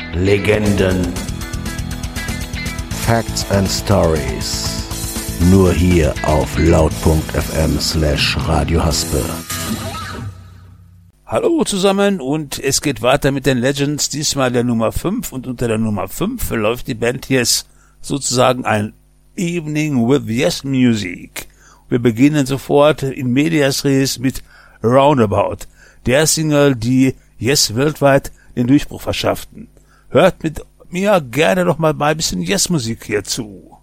Legenden, Facts and Stories. Nur hier auf laut.fm/Radio-Haspe. Hallo zusammen und es geht weiter mit den Legends, diesmal der Nummer 5 und unter der Nummer 5 verläuft die Band Yes sozusagen ein Evening with Yes Music. Wir beginnen sofort in medias res mit Roundabout, der Single, die Yes weltweit den Durchbruch verschafften. Hört mit mir gerne noch mal ein bisschen Yes Musik hierzu.